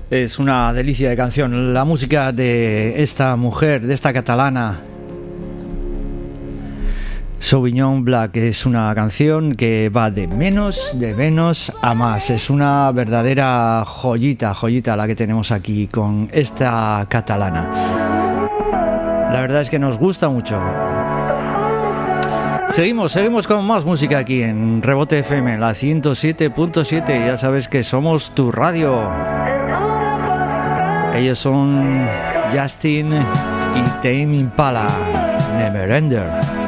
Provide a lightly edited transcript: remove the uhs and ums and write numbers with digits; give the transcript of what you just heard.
Es una delicia de canción. La música de esta mujer, de esta catalana, Sauvignon Black, es una canción que va de menos a más. Es una verdadera joyita la que tenemos aquí con esta catalana. La verdad es que nos gusta mucho. Seguimos con más música aquí en Rebote FM, la 107.7. Ya sabes que somos tu radio. Ellos son Justin y Tame Impala, Neverender.